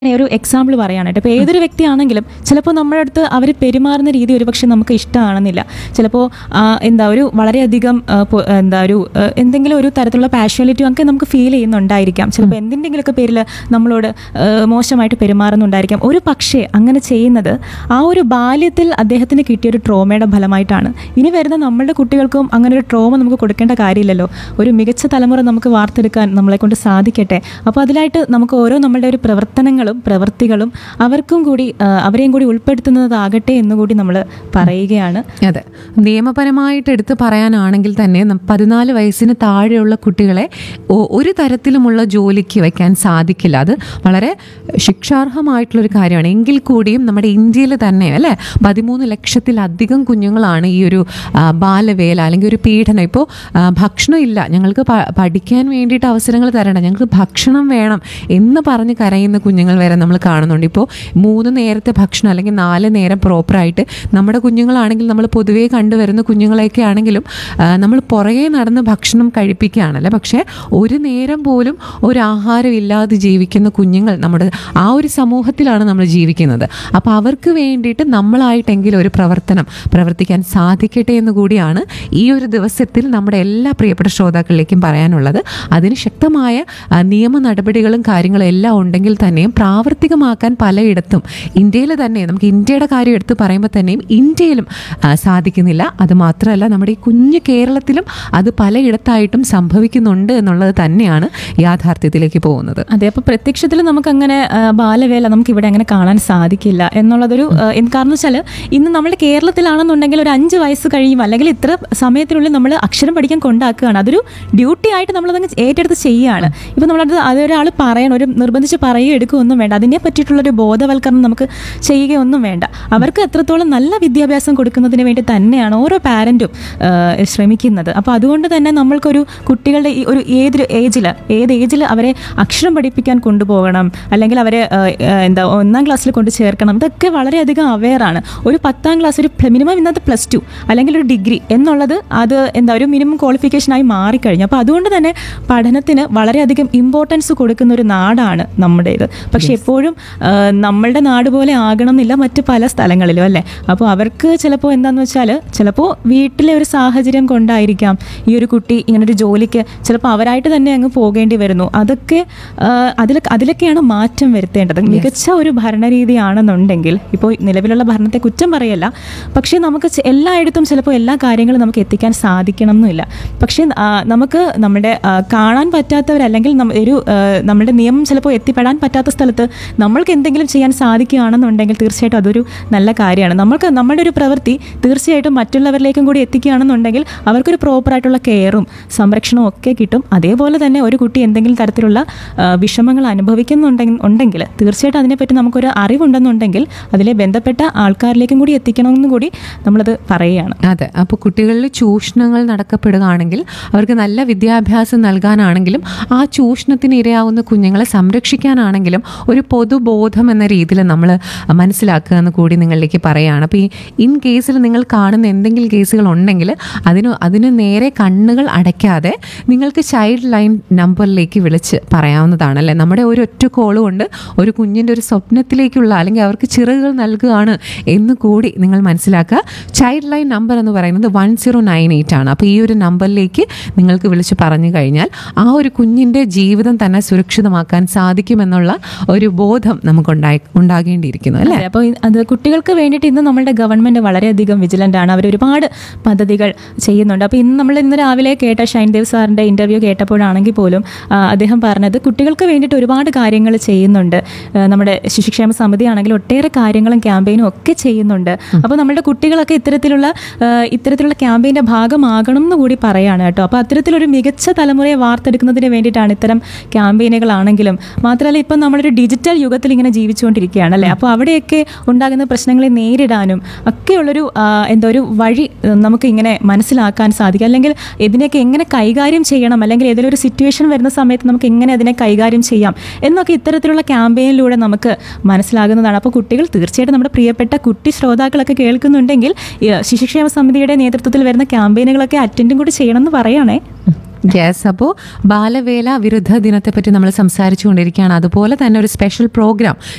ഒരു എക്സാമ്പിൾ പറയാനായിട്ട് ഇപ്പോൾ ഏതൊരു വ്യക്തിയാണെങ്കിലും ചിലപ്പോൾ നമ്മുടെ അടുത്ത് അവർ പെരുമാറുന്ന രീതി ഒരുപക്ഷെ നമുക്ക് ഇഷ്ടമാണെന്നില്ല. ചിലപ്പോൾ ഒരു വളരെയധികം എന്തെങ്കിലും ഒരു തരത്തിലുള്ള പാഷ്വാലിറ്റി ഒക്കെ നമുക്ക് ഫീൽ ചെയ്യുന്നുണ്ടായിരിക്കാം. ചിലപ്പോൾ എന്തിൻ്റെങ്കിലുമൊക്കെ പേരിൽ നമ്മളോട് മോശമായിട്ട് പെരുമാറുന്നുണ്ടായിരിക്കാം. ഒരു പക്ഷേ അങ്ങനെ ചെയ്യുന്നത് ആ ഒരു ബാല്യത്തിൽ അദ്ദേഹത്തിന് കിട്ടിയൊരു ട്രോമയുടെ ഫലമായിട്ടാണ്. ഇനി വരുന്ന നമ്മളുടെ കുട്ടികൾക്കും അങ്ങനെ ഒരു ട്രോമ നമുക്ക് കൊടുക്കേണ്ട കാര്യമില്ലല്ലോ. ഒരു മികച്ച തലമുറ നമുക്ക് വാർത്തെടുക്കാൻ നമ്മളെ കൊണ്ട് സാധിക്കട്ടെ. അപ്പോൾ അതിലായിട്ട് നമുക്ക് ഓരോ നമ്മളുടെ ഒരു പ്രവൃത്തികളും അവരെയും കൂടി ഉൾപ്പെടുത്തുന്നതാകട്ടെ എന്നുകൂടി നമ്മൾ പറയുകയാണ്. അതെ, നിയമപരമായിട്ട് എടുത്ത് പറയാനാണെങ്കിൽ തന്നെ 14 വയസ്സിന് താഴെയുള്ള കുട്ടികളെ ഒരു തരത്തിലുമുള്ള ജോലിക്ക് വയ്ക്കാൻ സാധിക്കില്ല. അത് വളരെ ശിക്ഷാർഹമായിട്ടുള്ളൊരു കാര്യമാണ്. എങ്കിൽ കൂടിയും നമ്മുടെ ഇന്ത്യയിൽ തന്നെ 13 ലക്ഷത്തിലധികം കുഞ്ഞുങ്ങളാണ് ഈ ഒരു ബാലവേല അല്ലെങ്കിൽ ഒരു പീഡനം. ഇപ്പോൾ ഭക്ഷണം ഇല്ല, ഞങ്ങൾക്ക് പഠിക്കാൻ വേണ്ടിയിട്ട് അവസരങ്ങൾ തരണം, ഞങ്ങൾക്ക് ഭക്ഷണം വേണം എന്ന് പറഞ്ഞ് കരയുന്ന കുഞ്ഞുങ്ങൾ വരെ നമ്മൾ കാണുന്നുണ്ട്. ഇപ്പോൾ 3 നേരത്തെ ഭക്ഷണം അല്ലെങ്കിൽ 4 നേരം പ്രോപ്പറായിട്ട് നമ്മുടെ കുഞ്ഞുങ്ങളാണെങ്കിൽ നമ്മൾ പൊതുവേ കണ്ടുവരുന്ന കുഞ്ഞുങ്ങളെയൊക്കെ ആണെങ്കിലും നമ്മൾ പുറകെ നടന്ന് ഭക്ഷണം കഴിപ്പിക്കുകയാണല്ലേ. പക്ഷേ ഒരു നേരം പോലും ഒരു ആഹാരം ഇല്ലാതെ ജീവിക്കുന്ന കുഞ്ഞുങ്ങൾ നമ്മുടെ ആ ഒരു സമൂഹത്തിലാണ് നമ്മൾ ജീവിക്കുന്നത്. അപ്പോൾ അവർക്ക് വേണ്ടിയിട്ട് നമ്മളായിട്ടെങ്കിലും ഒരു പ്രവർത്തിക്കാൻ സാധിക്കട്ടെ എന്ന് കൂടിയാണ് ഈ ഒരു ദിവസത്തിൽ നമ്മുടെ എല്ലാ പ്രിയപ്പെട്ട ശ്രോതാക്കളിലേക്കും പറയാനുള്ളത്. അതിന് ശക്തമായ നിയമ നടപടികളും കാര്യങ്ങളും എല്ലാം ഉണ്ടെങ്കിൽ തന്നെയും പ്രാവർത്തികമാക്കാൻ പലയിടത്തും ഇന്ത്യയിൽ തന്നെ, നമുക്ക് ഇന്ത്യയുടെ കാര്യം എടുത്ത് പറയുമ്പോൾ തന്നെയും ഇന്ത്യയിലും സാധിക്കുന്നില്ല. അത് മാത്രമല്ല നമ്മുടെ ഈ കുഞ്ഞു കേരളത്തിലും അത് പലയിടത്തായിട്ടും സംഭവിക്കുന്നുണ്ട് എന്നുള്ളത് തന്നെയാണ് യാഥാർത്ഥ്യത്തിലേക്ക് പോകുന്നത്. അതെ, അപ്പോൾ പ്രത്യക്ഷത്തിൽ നമുക്കങ്ങനെ ബാലവേല നമുക്കിവിടെ അങ്ങനെ കാണാൻ സാധിക്കില്ല എന്നുള്ളതൊരു കാരണം വെച്ചാൽ ഇന്ന് നമ്മുടെ കേരളത്തിലാണെന്നുണ്ടെങ്കിൽ ഒരു 5 വയസ്സ് കഴിയും അല്ലെങ്കിൽ ഇത്ര സമയത്തിനുള്ളിൽ നമ്മൾ അക്ഷരം പഠിക്കാൻ കൊണ്ടാക്കുകയാണ്. അതൊരു ഡ്യൂട്ടി ആയിട്ട് നമ്മളതങ്ങ് ഏറ്റെടുത്ത് ചെയ്യുകയാണ്. ഇപ്പം നമ്മളത് അതൊരാൾ പറയണം, ഒരു നിർബന്ധിച്ച് പറയുകയോ എടുക്കുകയൊന്നും വേണ്ട. അതിനെ പറ്റിയിട്ടുള്ളൊരു ബോധവൽക്കരണം നമുക്ക് ചെയ്യുകയൊന്നും വേണ്ട. അവർക്ക് എത്രത്തോളം നല്ല വിദ്യാഭ്യാസം കൊടുക്കുന്നതിന് വേണ്ടി തന്നെയാണ് ഓരോ പാരൻറ്റും ശ്രമിക്കുന്നത്. അപ്പോൾ അതുകൊണ്ട് തന്നെ നമ്മൾക്കൊരു കുട്ടികളുടെ ഈ ഒരു ഏത് ഏജിൽ അവരെ അക്ഷരം പഠിപ്പിക്കാൻ കൊണ്ടുപോകണം, അല്ലെങ്കിൽ അവരെ 1ാം ക്ലാസ്സിൽ കൊണ്ട് ചേർക്കണം. ഇതൊക്കെ വളരെയധികം അവെയറാണ്. ഒരു 10ാം ക്ലാസ്, ഒരു മിനിമം ഇന്നത്തെ +2 അല്ലെങ്കിൽ ഒരു ഡിഗ്രി എന്നുള്ളത് അത് ഒരു മിനിമം ക്വാളിഫിക്കേഷനായി മാറിക്കഴിഞ്ഞു. അപ്പോൾ അതുകൊണ്ട് തന്നെ പഠനത്തിന് വളരെയധികം ഇമ്പോർട്ടൻസ് കൊടുക്കുന്ന ഒരു നാടാണ് നമ്മുടേത്. പക്ഷെ എപ്പോഴും നമ്മളുടെ നാട് പോലെ ആകണം എന്നില്ല മറ്റ് പല സ്ഥലങ്ങളിലും, അല്ലേ? അപ്പോൾ അവർക്ക് ചിലപ്പോൾ എന്താണെന്ന് വെച്ചാൽ ചിലപ്പോൾ വീട്ടിലെ ഒരു സാഹചര്യം കൊണ്ടായിരിക്കാം ഈ ഒരു കുട്ടി ഇങ്ങനൊരു ജോലിക്ക് ചിലപ്പോൾ അവരായിട്ട് തന്നെ അങ്ങ് പോകേണ്ടി വരുന്നു. അതൊക്കെ അതിലൊക്കെയാണ് മാറ്റം വരുത്തേണ്ടത്. മികച്ച ഒരു ഭരണരീതിയാണെന്നുണ്ടെങ്കിൽ, ഇപ്പോൾ നിലവിലുള്ള ഭരണത്തെ കുറ്റം പറയല്ല, പക്ഷേ നമുക്ക് എല്ലായിടത്തും ചിലപ്പോൾ എല്ലാ കാര്യങ്ങളും നമുക്ക് എത്തിക്കാൻ സാധിക്കണം എന്നില്ല. പക്ഷേ നമുക്ക് നമ്മുടെ കാണാൻ പറ്റാത്തവരല്ലെങ്കിൽ നമ്മുടെ നിയമം ചിലപ്പോൾ എത്തിപ്പെടാൻ പറ്റാത്ത സ്ഥലത്ത് നമ്മൾക്ക് എന്തെങ്കിലും ചെയ്യാൻ സാധിക്കുകയാണെന്നുണ്ടെങ്കിൽ തീർച്ചയായിട്ടും അതൊരു നല്ല കാര്യമാണ്. നമ്മളുടെ ഒരു പ്രവൃത്തി തീർച്ചയായിട്ടും മറ്റുള്ളവരിലേക്കും കൂടി എത്തിക്കുകയാണെന്നുണ്ടെങ്കിൽ അവർക്കൊരു പ്രോപ്പറായിട്ടുള്ള കെയറും സംരക്ഷണവും ഒക്കെ കിട്ടും. അതേപോലെ തന്നെ ഒരു കുട്ടി എന്തെങ്കിലും തരത്തിലുള്ള വിഷമങ്ങൾ അനുഭവിക്കുന്നുണ്ടെങ്കിൽ തീർച്ചയായിട്ടും അതിനെപ്പറ്റി നമുക്കൊരു അറിവുണ്ടെന്നുണ്ടെങ്കിൽ അതിലെ ബന്ധപ്പെട്ട ആൾക്കാരിലേക്കും കൂടി എത്തിക്കണമെന്നും കൂടി നമ്മളത് പറയുകയാണ്. അതെ, അപ്പോൾ കുട്ടികളിൽ ചൂഷണങ്ങൾ നടക്കപ്പെടുകയാണെങ്കിൽ അവർക്ക് നല്ല വിദ്യാഭ്യാസം നൽകാനാണെങ്കിലും ആ ചൂഷണത്തിന് ഇരയാവുന്ന കുഞ്ഞുങ്ങളെ സംരക്ഷിക്കാനാണെങ്കിലും ഒരു പൊതുബോധം എന്ന രീതിയിൽ നമ്മൾ മനസ്സിലാക്കുക എന്ന് കൂടി നിങ്ങളിലേക്ക് പറയുകയാണ്. അപ്പോൾ ഇൻ കേസിൽ നിങ്ങൾ കാണുന്ന എന്തെങ്കിലും കേസുകൾ ഉണ്ടെങ്കിൽ അതിന് നേരെ കണ്ണുകൾ അടയ്ക്കാതെ നിങ്ങൾക്ക് ചൈൽഡ് ലൈൻ നമ്പറിലേക്ക് വിളിച്ച് പറയാവുന്നതാണ്, അല്ലേ? നമ്മുടെ ഒരു ഒറ്റ കോൾ കൊണ്ട് ഒരു കുഞ്ഞിൻ്റെ ഒരു സ്വപ്നത്തിലേക്കുള്ള അല്ലെങ്കിൽ അവർക്ക് ചിറകുകൾ നൽകുകയാണ് എന്ന് കൂടി നിങ്ങൾ മനസ്സിലാക്കുക. ചൈൽഡ് ലൈൻ നമ്പർ എന്ന് പറയുന്നത് 1098 ആണ്. അപ്പോൾ ഈ ഒരു നമ്പറിലേക്ക് നിങ്ങൾക്ക് വിളിച്ച് പറഞ്ഞു കഴിഞ്ഞാൽ ആ ഒരു കുഞ്ഞിൻ്റെ ജീവിതം തന്നെ സുരക്ഷിതമാക്കാൻ സാധിക്കുമെന്നുള്ള ഒരു ബോധം നമുക്ക് ഉണ്ടാകേണ്ടിയിരിക്കുന്നു, അല്ലേ? അപ്പോൾ അത് കുട്ടികൾക്ക് വേണ്ടിയിട്ട് ഇന്ന് നമ്മളുടെ ഗവൺമെൻറ് വളരെയധികം വിജിലൻ്റ് ആണ്. അവർ ഒരുപാട് പദ്ധതികൾ ചെയ്യുന്നുണ്ട്. അപ്പോൾ ഇന്ന് രാവിലെ കേട്ട ഷൈൻദേവ് സാറിൻ്റെ ഇൻ്റർവ്യൂ കേട്ടപ്പോഴാണെങ്കിൽ പോലും അദ്ദേഹം പറഞ്ഞത് കുട്ടികൾക്ക് വേണ്ടിയിട്ട് ഒരുപാട് കാര്യങ്ങൾ ചെയ്യുന്നുണ്ട്. നമ്മുടെ ശിശുക്ഷേമ സമിതി ആണെങ്കിൽ ഒട്ടേറെ കാര്യങ്ങളും ക്യാമ്പയിനും ഒക്കെ ചെയ്യുന്നുണ്ട്. അപ്പോൾ നമ്മുടെ കുട്ടികളൊക്കെ ഇത്തരത്തിലുള്ള ക്യാമ്പയിൻ്റെ ഭാഗമാകണം എന്ന് കൂടി പറയുകയാണ് കേട്ടോ. അപ്പോൾ അത്തരത്തിലൊരു മികച്ച തലമുറയെ വാർത്തെടുക്കുന്നതിന് വേണ്ടിയിട്ടാണ് ഇത്തരം ക്യാമ്പയിനുകളാണെങ്കിലും. മാത്രമല്ല ഇപ്പം നമ്മളൊരു ഡിജിറ്റൽ യുഗത്തിൽ ഇങ്ങനെ ജീവിച്ചുകൊണ്ടിരിക്കുകയാണല്ലേ. അപ്പോൾ അവിടെയൊക്കെ ഉണ്ടാകുന്ന പ്രശ്നങ്ങളെ നേരിടാനും ഒക്കെയുള്ളൊരു ഒരു വഴി നമുക്ക് ഇങ്ങനെ മനസ്സിലാക്കാൻ സാധിക്കും. അല്ലെങ്കിൽ ഇതിനെയൊക്കെ എങ്ങനെ കൈകാര്യം ചെയ്യണം, അല്ലെങ്കിൽ ഏതെങ്കിലും ഒരു സിറ്റുവേഷൻ വരുന്ന സമയത്ത് നമുക്ക് എങ്ങനെ അതിനെ കൈകാര്യം ചെയ്യാം എന്നൊക്കെ ഇത്തരത്തിലുള്ള ക്യാമ്പയിനിലൂടെ നമുക്ക് മനസ്സിലാകുന്നതാണ്. അപ്പോൾ കുട്ടികൾ തീർച്ചയായിട്ടും നമ്മുടെ പ്രിയപ്പെട്ട കുട്ടി ശ്രോതാക്കളൊക്കെ കേൾക്കുന്നുണ്ടെങ്കിൽ ശിശുക്ഷേമ സമിതിയുടെ നേതൃത്വത്തിൽ വരുന്ന ക്യാമ്പയിനുകളൊക്കെ അറ്റൻഡും കൂടി ചെയ്യണമെന്ന് പറയുകയാണേ. യെസ്, അപ്പോൾ ബാലവേല വിരുദ്ധ ദിനത്തെപ്പറ്റി നമ്മൾ സംസാരിച്ചു കൊണ്ടിരിക്കുകയാണ്. അതുപോലെ തന്നെ ഒരു സ്പെഷ്യൽ പ്രോഗ്രാം